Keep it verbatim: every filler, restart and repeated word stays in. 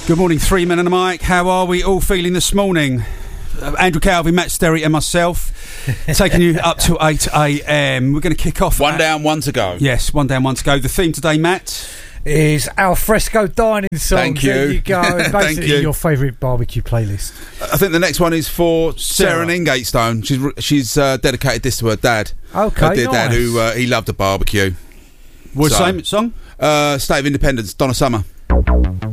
Good morning, three men and a mic. How are we all feeling this morning? Uh, Andrew Calvin, Matt Sterry and myself taking you up to eight a.m. We're going to kick off. One at, down, one to go. Yes, one down, one to go. The theme today, Matt, is alfresco dining songs. Thank you. There you go. Thank Basically, you. your favourite barbecue playlist. I think the next one is for Sarah. Sarah, Ingatestone. She's she's uh, dedicated this to her dad. Okay, her dear nice. dad, who uh, he loved a barbecue. what's So- the same song? Uh, State of Independence, Donna Summer.